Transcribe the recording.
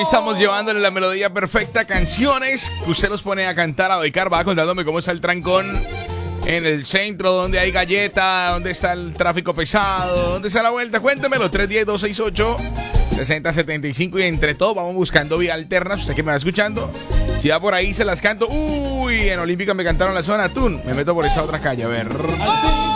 aquí estamos llevándole la melodía perfecta, canciones que usted los pone a cantar, a dedicar. Va contándome cómo está el trancón en el centro, donde hay galleta, donde está el tráfico pesado, donde está la vuelta. Cuéntemelo, 310-268-6075 y entre todos vamos buscando vía alterna. Usted que me va escuchando, si va por ahí se las canto. Uy, en Olímpica me cantaron la zona Atún. Me meto por esa otra calle, a ver.